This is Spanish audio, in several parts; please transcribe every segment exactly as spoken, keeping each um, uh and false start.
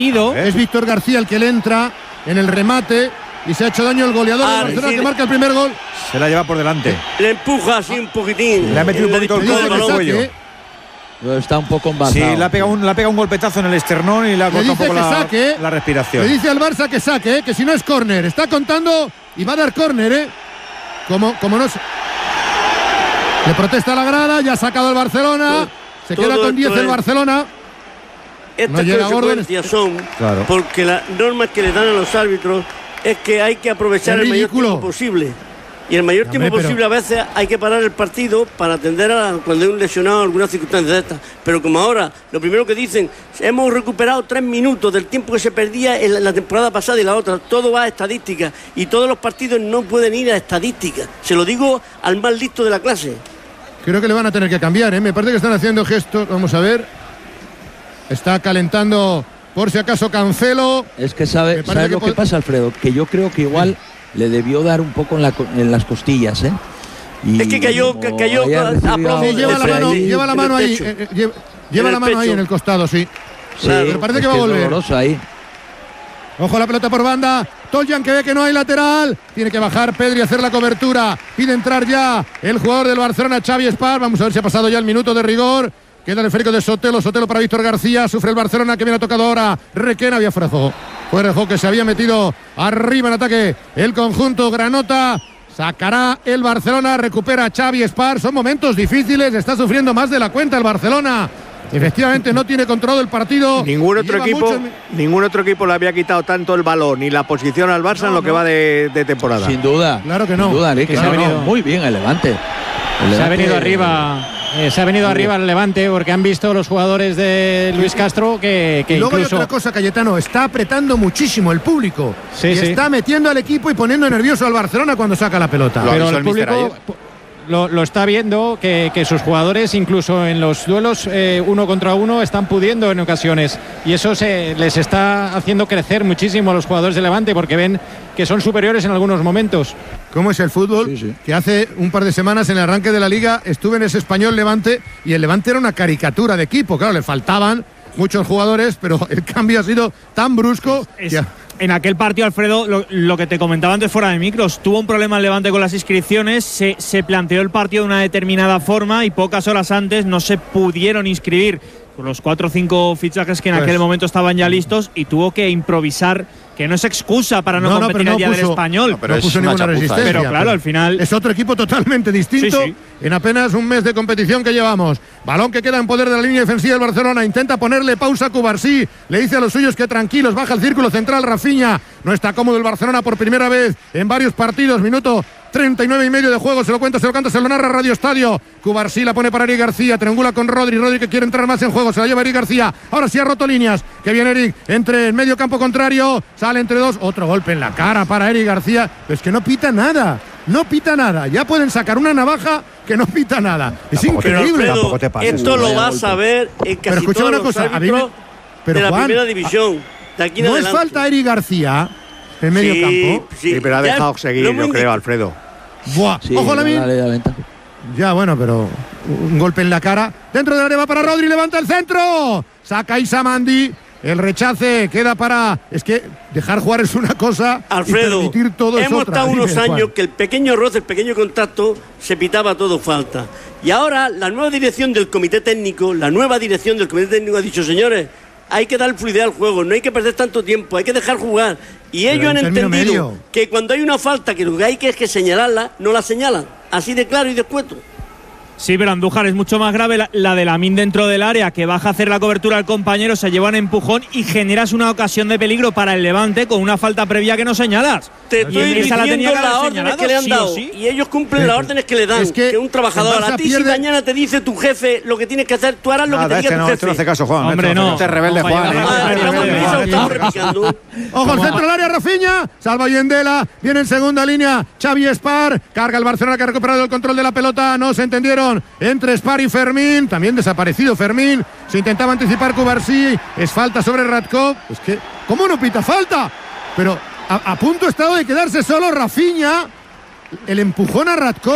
Es Víctor García el que le entra en el remate y se ha hecho daño el goleador ah, de Barcelona sí, que marca el primer gol. Se la lleva por delante. Le empuja así un poquitín. Le ha metido un poquito el codo al cuello. Está un poco embarazado. Sí, le ha pegado un, le ha pegado un golpetazo en el esternón y le ha cortado un poco la, saque, la respiración. Le dice al Barça que saque, ¿eh? Que si no es córner. Está contando y va a dar córner, ¿eh? Como, como no se... Le protesta la grada, ya ha sacado el Barcelona. Se Todo queda con diez es... el Barcelona. Estas no consecuencias son claro. porque las normas que le dan a los árbitros es que hay que aprovechar el mayor tiempo posible. Y el mayor tiempo Hombre, posible pero... a veces hay que parar el partido para atender a cuando hay un lesionado alguna circunstancia de estas. Pero como ahora, lo primero que dicen, hemos recuperado tres minutos del tiempo que se perdía en la temporada pasada y la otra. Todo va a estadística y todos los partidos no pueden ir a estadística. Se lo digo al más listo de la clase. Creo que le van a tener que cambiar, ¿eh? Me parece que están haciendo gestos. Vamos a ver. Está calentando por si acaso Cancelo. Es que sabe, ¿sabe que lo que pasa, Alfredo? Que yo creo que igual sí. le debió dar un poco en, la, en las costillas, ¿eh? Y es que cayó, cayó a sí, lleva la mano, ahí, lleva la mano ahí, eh, lleva, lleva la mano ahí en el costado, sí. Sí, claro, pero parece que va a volver. Ahí. Ojo la pelota por banda. Toljan que ve que no hay lateral. Tiene que bajar Pedri a hacer la cobertura. Pide entrar ya el jugador del Barcelona, Xavi Espar. Vamos a ver si ha pasado ya el minuto de rigor. Queda el esférico de Sotelo, Sotelo para Víctor García, sufre el Barcelona que viene tocado ahora, Requena, había fuera de juego, fuera de juego que se había metido arriba en ataque el conjunto Granota, sacará el Barcelona, recupera Xavi Espar, son momentos difíciles, está sufriendo más de la cuenta el Barcelona, efectivamente no tiene controlado el partido. Ningún otro equipo muchos... ningún otro equipo le había quitado tanto el balón ni la posición al Barça no, en lo no. que va de, de temporada. Sin duda, claro que no. Sin duda, que claro, se ha venido no. muy bien el Levante. El se Levante, ha venido arriba. Eh, se ha venido arriba el Levante porque han visto los jugadores de Luis Castro que, que y luego incluso... hay otra cosa, Cayetano, está apretando muchísimo el público sí, y sí. está metiendo al equipo y poniendo nervioso al Barcelona cuando saca la pelota. Pero el público lo, lo está viendo que, que sus jugadores incluso en los duelos eh, uno contra uno están pudiendo en ocasiones y eso se les está haciendo crecer muchísimo a los jugadores de Levante porque ven que son superiores en algunos momentos. ¿Cómo es el fútbol? Sí, sí. Que hace un par de semanas en el arranque de la Liga estuve en ese Español Levante y el Levante era una caricatura de equipo. Claro, le faltaban muchos jugadores, pero el cambio ha sido tan brusco. Es, es, en aquel partido, Alfredo, lo, lo que te comentaba antes fuera de micros, tuvo un problema el Levante con las inscripciones, se, se planteó el partido de una determinada forma y pocas horas antes no se pudieron inscribir con los cuatro o cinco fichajes que en pues, aquel momento estaban ya listos y tuvo que improvisar, que no es excusa para no, no competir no, el día puso, del Español. No, pero no puso ninguna chapuza, resistencia. Pero claro, pero al final… es otro equipo totalmente distinto sí, sí. en apenas un mes de competición que llevamos. Balón que queda en poder de la línea defensiva del Barcelona. Intenta ponerle pausa a Cubarsí. Le dice a los suyos que tranquilos. Baja el círculo central Rafinha. No está cómodo el Barcelona por primera vez en varios partidos. Minuto treinta y nueve y medio de juego, se lo cuenta, se lo canta, se lo narra Radio Estadio. Cubarsí la pone para Eric García, triangula con Rodri, Rodri que quiere entrar más en juego, se la lleva Eric García, ahora sí ha roto líneas, que viene Eric, entre el medio campo contrario, sale entre dos, otro golpe en la cara para Eric García, pero es que no pita nada, no pita nada, ya pueden sacar una navaja que no pita nada, es tampoco increíble. Te, tampoco te pases, esto lo vas a ver en casi pero todos una los cosa, árbitros pero de la Juan, primera división, de aquí en no adelante. es falta Eric García en medio sí, campo. Sí, sí, pero ha dejado seguir, yo creo, Alfredo. Buah, sí, ojo la min. Ya, bueno, pero un golpe en la cara. Dentro del área va para Rodri, levanta el centro. Saca Issa Mandi. El rechace queda para… Es que dejar jugar es una cosa, Alfredo, y permitir todo es hemos otra. estado unos Dime, años Juan. que el pequeño roce, el pequeño contacto, se pitaba todo falta. Y ahora la nueva dirección del comité técnico, la nueva dirección del comité técnico ha dicho, señores, hay que dar fluidez al juego, no hay que perder tanto tiempo, hay que dejar jugar. Y ellos han entendido medio. que cuando hay una falta que lo que hay que es que señalarla, no la señalan. Así de claro y de escueto. Sí, pero Andújar es mucho más grave la, la de Lamine dentro del área, que baja a hacer la cobertura al compañero, se lleva un empujón y generas una ocasión de peligro para el Levante con una falta previa que no señalas. Te estoy y diciendo la tenía las órdenes que le han dado sí sí. y ellos cumplen las órdenes que le dan. Es que, que un trabajador a ti pierde... si mañana te dice tu jefe lo que tienes que hacer, tú harás lo Nada, que te diga este tu no, jefe. Este no hace caso, Juan. Hombre, no. Este rebelde, no, Juan. Ah, estamos en prisa, estamos repicando. Ojo, el centro del área, Rafinha. Salva Yendela. Viene en segunda línea Xavi Espar. Carga el Barcelona que ha recuperado el control de la pelota. No se entendieron entre Espar y Fermín. También desaparecido Fermín. Se intentaba anticipar Cubarsí. Es falta sobre Radkov. Es que, ¿cómo no pita falta? Pero a, a punto estado de quedarse solo Rafinha. El empujón a Radkov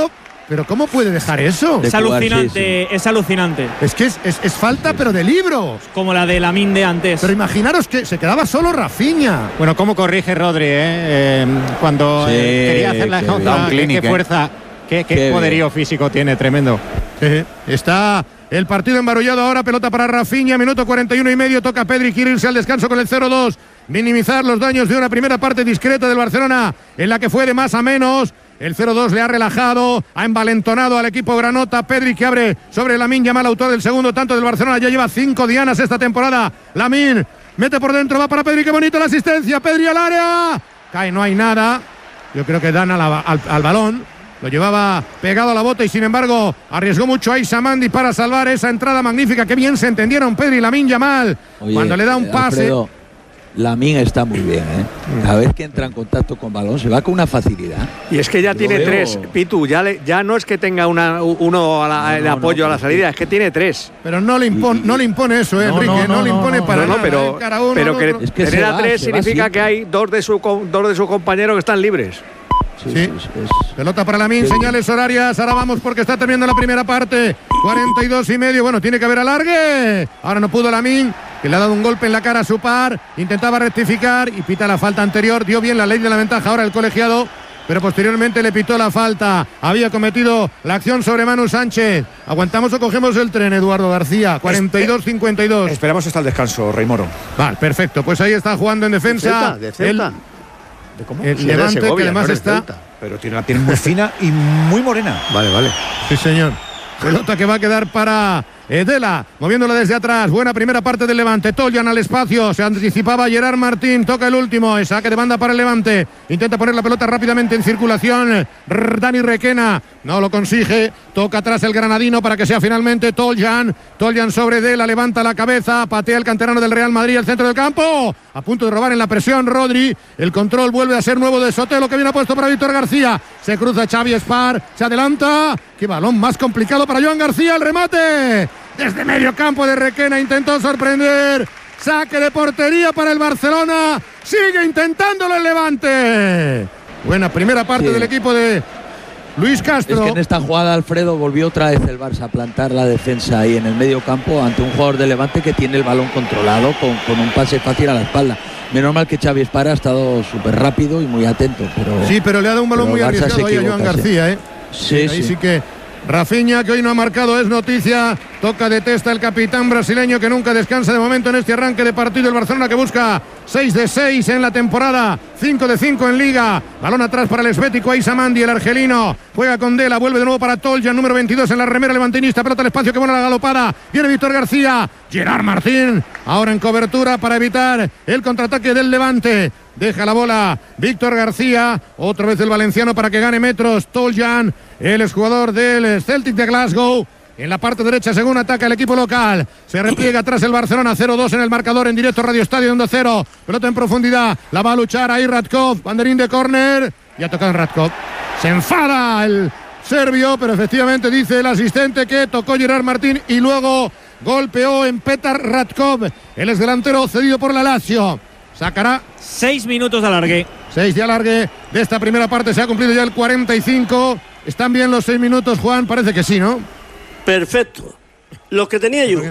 Pero ¿cómo puede dejar eso? Es alucinante, es alucinante. Es que es, es, es falta, pero de libro. Como la de Lamine de antes. Pero imaginaros que se quedaba solo Rafinha. Bueno, ¿cómo corrige Rodri, eh? Eh, cuando Sí, eh, quería hacer la qué jauja, bien. qué, qué fuerza, qué, qué, Qué poderío físico tiene, tremendo. Sí, está el partido embarullado ahora, pelota para Rafinha, minuto cuarenta y uno y medio, toca Pedri, quiere irse al descanso con el cero dos, minimizar los daños de una primera parte discreta del Barcelona, en la que fue de más a menos. El cero dos le ha relajado, ha envalentonado al equipo granota. Pedri que abre sobre Lamine Yamal, autor del segundo tanto del Barcelona, ya lleva cinco dianas esta temporada. Lamine mete por dentro, va para Pedri, qué bonito la asistencia, Pedri al área, cae, no hay nada. Yo creo que dan a la, al, al balón. Lo llevaba pegado a la bota y sin embargo arriesgó mucho a Aissa Mandi para salvar esa entrada magnífica. Qué bien se entendieron Pedri y Lamine Yamal. Oye, cuando le da un pase. Alfredo, Lamine está muy bien, ¿eh? Cada vez que entra en contacto con balón se va con una facilidad. Y es que ya Lo tiene veo... tres, Pitu, ya, le, ya no es que tenga una, uno a la, no, el no, apoyo no, a la salida, es que tiene tres. Pero no le impone, no le impone eso, ¿eh, No, Enrique. No, no, no, le impone no, para No, no, nada. pero, ¿eh? Cada uno pero al que, otro. Es que tener se a va, tres se va significa siempre. que hay dos de, su, dos de sus compañeros que están libres. Sí, Sí. es- es- Pelota para Lamine, Sí. señales horarias. Ahora vamos porque está terminando la primera parte. cuarenta y dos y medio. Bueno, tiene que haber alargue. Ahora no pudo Lamine, que le ha dado un golpe en la cara a su par. Intentaba rectificar y pita la falta anterior. Dio bien la ley de la ventaja ahora el colegiado, pero posteriormente le pitó la falta. Había cometido la acción sobre Manu Sánchez. ¿Aguantamos o cogemos el tren, Eduardo García? cuarenta y dos cincuenta y dos. Esperamos hasta el descanso, Rey Moro. Vale, perfecto. Pues ahí está jugando en defensa. De Celta, el- ¿De cómo? El Sí, es de Levante, Segovia, que además no es de está. Celta. Pero tiene la piel muy fina y muy morena. Vale, vale. Sí, señor. Pelota que va a quedar para Edela, moviéndola desde atrás. Buena primera parte del Levante. Toljan al espacio. Se anticipaba Gerard Martín. Toca el último. El saque de banda para el Levante. Intenta poner la pelota rápidamente en circulación. Rr, Dani Requena no lo consigue. Toca atrás el granadino para que sea finalmente Toljan. Toljan sobre Edela. Levanta la cabeza. Patea el canterano del Real Madrid al centro del campo. A punto de robar en la presión Rodri. El control vuelve a ser nuevo de Sotelo, que viene puesto para Víctor García. Se cruza Xavi Espar. Se adelanta. Qué balón más complicado para Joan García. El remate desde medio campo de Requena, intentó sorprender. Saque de portería para el Barcelona. Sigue intentándolo el Levante. Buena primera parte Sí. del equipo de Luis Es Castro. que en esta jugada, Alfredo, volvió otra vez el Barça a plantar la defensa ahí en el medio campo ante un jugador de Levante que tiene el balón controlado con, con un pase fácil a la espalda. Menos mal que Xavi Espar ha estado súper rápido y muy atento. Pero, Sí, pero le ha dado un balón pero muy el Barça arriesgado se ahí a Joan equivoca, sí. García, ¿eh? Sí, Ahí sí. sí que Rafinha, que hoy no ha marcado, es noticia. Toca de testa el capitán brasileño, que nunca descansa de momento en este arranque de partido. El Barcelona, que busca seis de seis en la temporada, cinco de cinco en Liga. Balón atrás para el esbético Aissa Mandi, el argelino. Juega con Dela, vuelve de nuevo para Toljan, número veintidós en la remera levantinista. Pelota al espacio, que buena la galopada. Viene Víctor García. Gerard Martín, ahora en cobertura para evitar el contraataque del Levante. Deja la bola Víctor García, otra vez el valenciano para que gane metros. Toljan, el exjugador del Celtic de Glasgow. En la parte derecha, según ataca el equipo local. Se repliega atrás el Barcelona, cero dos en el marcador, en directo Radio Estadio Onda Cero. Pelota en profundidad, la va a luchar ahí Radkov, banderín de córner. Y ha tocado en Radkov. Se enfada el serbio, pero efectivamente dice el asistente que tocó Gerard Martín y luego golpeó en Petar Radkov, el exdelantero cedido por la Lazio. Sacará Seis minutos de alargue. seis de alargue de esta primera parte. Se ha cumplido ya el cuarenta y cinco. ¿Están bien los seis minutos, Juan? Parece que sí, ¿no? Perfecto. Los que tenía yo.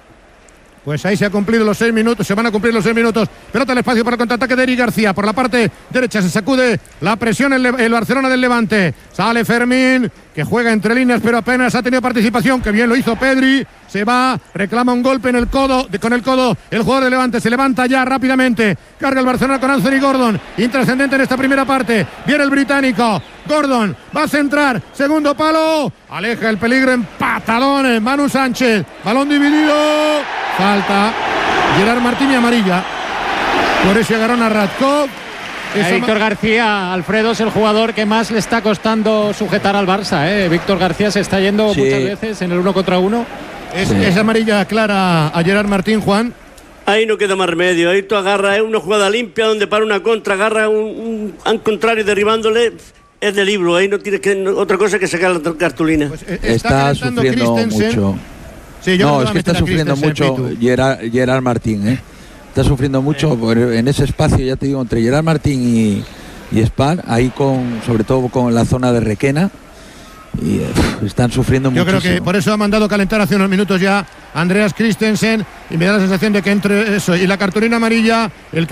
Pues ahí se ha cumplido los seis minutos, se van a cumplir los seis minutos. Pelota al espacio para el contraataque de Eric García. Por la parte derecha se sacude la presión el, el Barcelona del Levante. Sale Fermín, que juega entre líneas, pero apenas ha tenido participación. Que bien lo hizo Pedri. Se va, reclama un golpe en el codo, de, con el codo. El jugador del Levante se levanta ya rápidamente. Carga el Barcelona con Anthony Gordon. Intrascendente en esta primera parte. Viene el británico. Gordon va a centrar. Segundo palo. Aleja el peligro en patadón. Manu Sánchez. Balón dividido. Falta. Gerard Martín y amarilla. Por ese agarrón a Radkov. A Víctor García, Alfredo, es el jugador que más le está costando sujetar al Barça. ¿eh? Víctor García se está yendo Sí. muchas veces en el uno contra uno. Es, Sí. es amarilla clara a Gerard Martín, Juan. Ahí no queda más remedio. Ahí tú agarras, es una jugada limpia donde para una contra, agarra un, un al contrario derribándole. Es de libro, ahí no tienes que, no, otra cosa que sacar la cartulina. Pues, eh, Está, calentando sufriendo Christensen. mucho. Sí, yo creo No, va es a que meter está a sufriendo Christensen, mucho Pitu. Gerard, Gerard Martín, ¿eh? Está sufriendo mucho por- en ese espacio, ya te digo, entre Gerard Martín y, y Spar, ahí con, sobre todo con la zona de Requena. y eh, están sufriendo mucho. Yo creo que por eso ha mandado calentar hace unos minutos ya Andreas Christensen, y me da la sensación de que entre eso y la cartulina amarilla, el